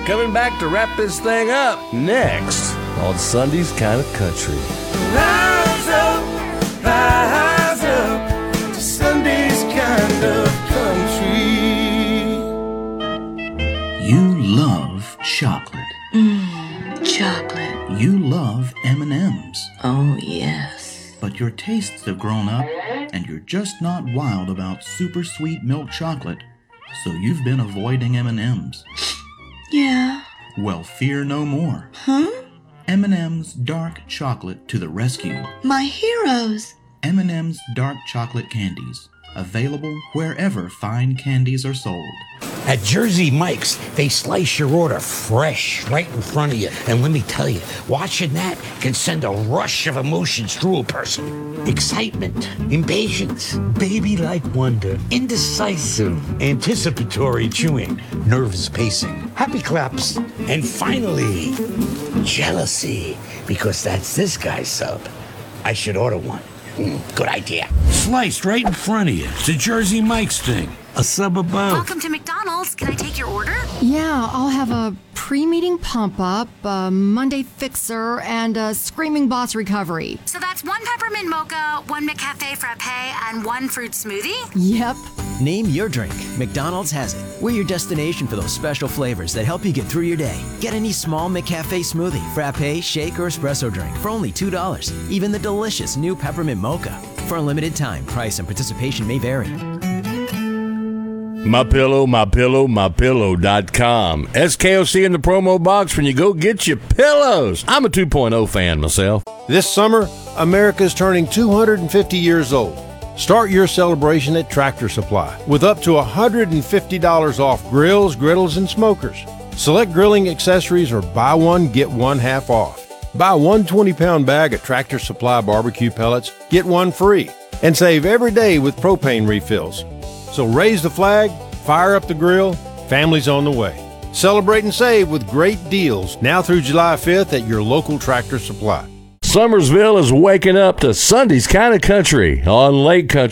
coming back to wrap this thing up next on Sunday's Kind of Country. Rise up to Sunday's Kind of Country. You love chocolate. Chocolate. You love M&Ms. Oh, yes. But your tastes have grown up, and you're just not wild about super sweet milk chocolate, so you've been avoiding M&Ms. Yeah. Well, fear no more. Huh? M&M's Dark Chocolate to the rescue. My heroes. M&M's Dark Chocolate Candies. Available wherever fine candies are sold. At Jersey Mike's, they slice your order fresh right in front of you. And let me tell you, watching that can send a rush of emotions through a person. Excitement, impatience, baby-like wonder, indecisive, anticipatory chewing, nervous pacing, happy claps, and finally, jealousy, because that's this guy's sub. I should order one. Good idea. Sliced right in front of you. It's a Jersey Mike's thing. A sub above. Welcome to McDonald's. Can I take your order? Yeah, I'll have a pre-meeting pump-up, a Monday fixer, and a Screaming Boss recovery. So that's 1 peppermint mocha, 1 McCafe frappe, and 1 fruit smoothie? Yep. Name your drink. McDonald's has it. We're your destination for those special flavors that help you get through your day. Get any small McCafe smoothie, frappe, shake, or espresso drink for only $2. Even the delicious new peppermint mocha. For a limited time, price and participation may vary. MyPillow.com. SKOC in the promo box when you go get your pillows. I'm a 2.0 fan myself. This summer, America's turning 250 years old. Start your celebration at Tractor Supply with up to $150 off grills, griddles, and smokers. Select grilling accessories or buy one, get one half off. Buy one 20-pound bag of Tractor Supply barbecue pellets, get one free, and save every day with propane refills. So raise the flag, fire up the grill, family's on the way. Celebrate and save with great deals now through July 5th at your local Tractor Supply. Summersville is waking up to Sunday's Kind of Country on Lake Country.